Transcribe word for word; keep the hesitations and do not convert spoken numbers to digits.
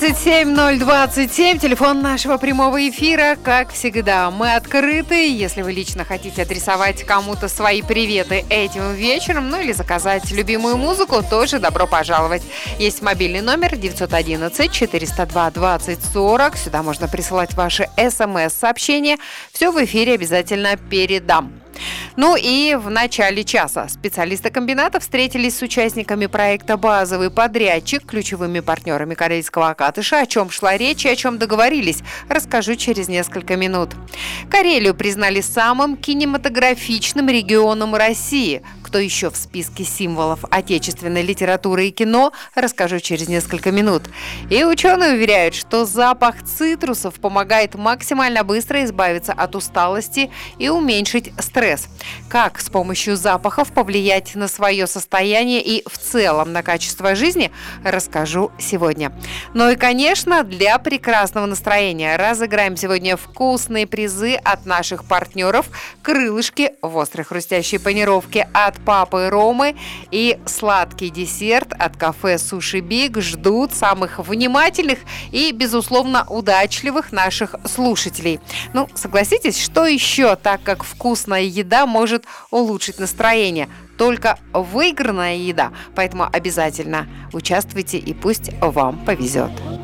двадцать семь ноль двадцать семь, телефон нашего прямого эфира. Как всегда, мы открыты. Если вы лично хотите адресовать кому-то свои приветы этим вечером, ну или заказать любимую музыку, тоже добро пожаловать. Есть мобильный номер девять один один четыреста два двадцать сорок. Сюда можно присылать ваши смс-сообщения. Все в эфире обязательно передам. Ну и в начале часа специалисты комбината встретились с участниками проекта «Базовый подрядчик», ключевыми партнерами карельского Акатыша. О чем шла речь и о чем договорились, расскажу через несколько минут. Карелию признали самым кинематографичным регионом России. Кто еще в списке символов отечественной литературы и кино, расскажу через несколько минут. И ученые уверяют, что запах цитрусов помогает максимально быстро избавиться от усталости и уменьшить стресс. Как с помощью запахов повлиять на свое состояние и в целом на качество жизни, расскажу сегодня. Ну и, конечно, для прекрасного настроения разыграем сегодня вкусные призы от наших партнеров: крылышки в острой хрустящей панировке от Папы Ромы и сладкий десерт от кафе Суши Биг ждут самых внимательных и, безусловно, удачливых наших слушателей. Ну, согласитесь, что еще, так как вкусная еда может улучшить настроение? Только выигранная еда. Поэтому обязательно участвуйте и пусть вам повезет.